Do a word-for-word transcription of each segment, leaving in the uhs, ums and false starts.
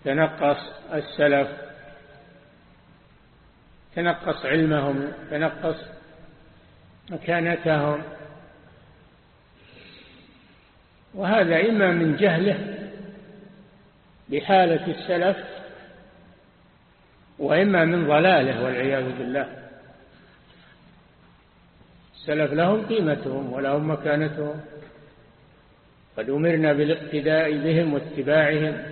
تنقص السلف، تنقص علمهم، تنقص مكانتهم، وهذا إما من جهله بحالة السلف، وإما من ضلاله والعياذ بالله. السلف لهم قيمتهم ولهم مكانتهم، قد أمرنا بالاقتداء بهم واتباعهم.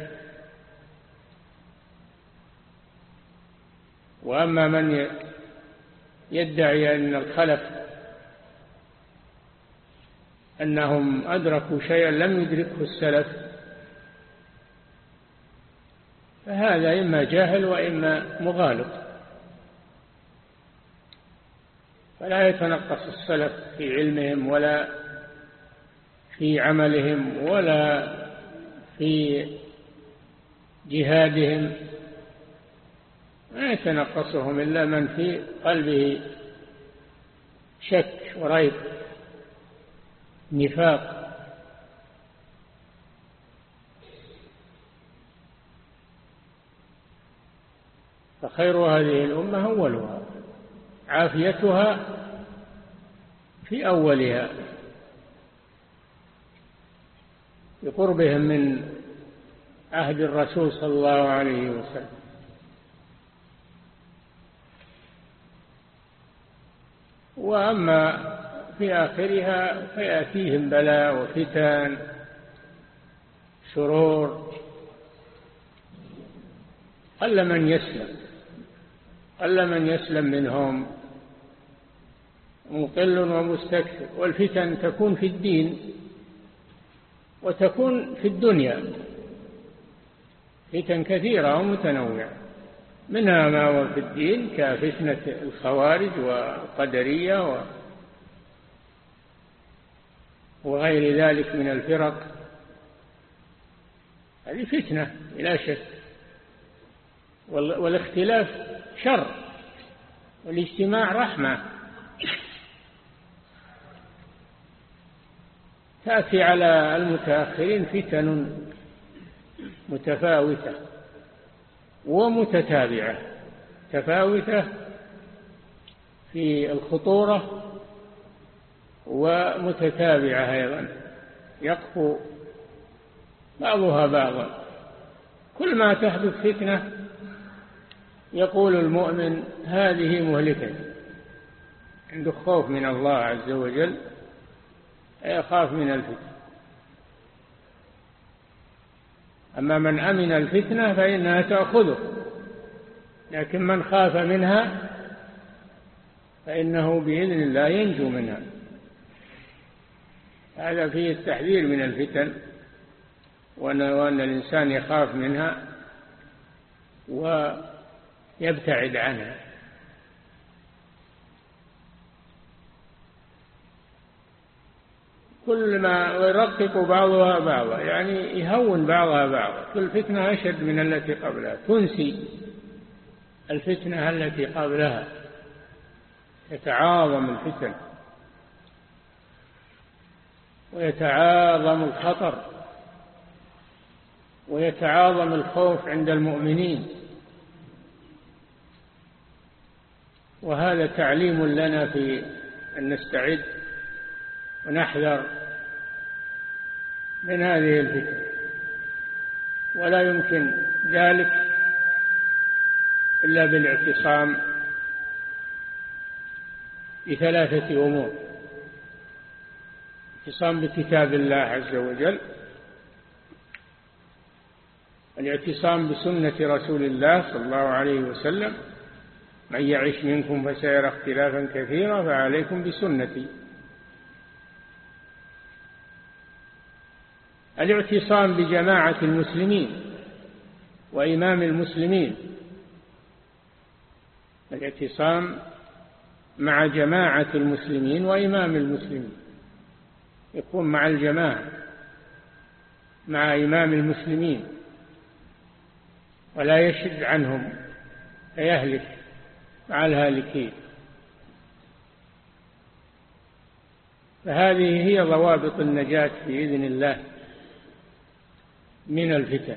وأما من يدعي أن الخلف أنهم أدركوا شيئا لم يدركه السلف، فهذا إما جاهل وإما مغالط. فلا يتنقص السلف في علمهم ولا في عملهم ولا في جهادهم، لا يتنقصهم إلا من في قلبه شك وريب، نفاق. فخير هذه الأمة أولها، عافيتها في أولها بقربهم من عهد الرسول صلى الله عليه وسلم. وأما في آخرها فيأتيهم بلاء وفتن، شرور، قل من يسلم، قل من يسلم منهم، مقل ومستكثر. والفتن تكون في الدين وتكون في الدنيا، فتن كثيرة ومتنوعة، منها ما هو في الدين كفتنة الخوارج والقدرية وغير ذلك من الفرق، هذه فتنة بلا شك. والاختلاف شر والاجتماع رحمة. تأتي على المتأخرين فتن متفاوتة ومتتابعة، تفاوتة في الخطورة ومتتابعة أيضا، يقفو بعضها بعضا. كل ما تحدث فتنة يقول المؤمن هذه مهلكة، عنده خوف من الله عز وجل، يخاف من الفتنة. أما من أمن الفتنة فإنها تأخذه، لكن من خاف منها فإنه بإذن الله ينجو منها. هذا فيه التحذير من الفتن، وأن الإنسان يخاف منها ويبتعد عنها. كل ما يرقق بعضها بعضا، يعني يهون بعضها بعضا. كل فتنة أشد من التي قبلها، تنسي الفتنة التي قبلها، يتعاظم الفتن ويتعاظم الخطر ويتعاظم الخوف عند المؤمنين. وهذا تعليم لنا في أن نستعد ونحذر من هذه الفتن، ولا يمكن ذلك إلا بالاعتصام بثلاثة أمور: الاعتصام بكتاب الله عز وجل، الاعتصام بسنة رسول الله صلى الله عليه وسلم، من يعش منكم فسيرى اختلافا كثيرا فعليكم بسنتي. الاعتصام بجماعة المسلمين وإمام المسلمين، الاعتصام مع جماعة المسلمين وإمام المسلمين، يكون مع الجماعة مع إمام المسلمين ولا يشد عنهم فيهلك مع الهالكين. فهذه هي ضوابط النجاة بإذن الله من الفتن.